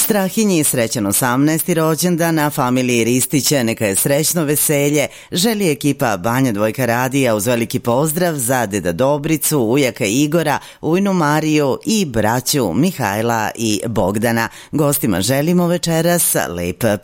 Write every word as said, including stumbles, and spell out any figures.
Strahinji srećan osamnaesti rođendan, a familiji Ristića neka je srećno veselje, želi ekipa Banja Dvojka radija uz veliki pozdrav za deda Dobricu, ujaka Igora, ujnu Mariju i braću Mihajla i Bogdana. Gostima želimo večeras lep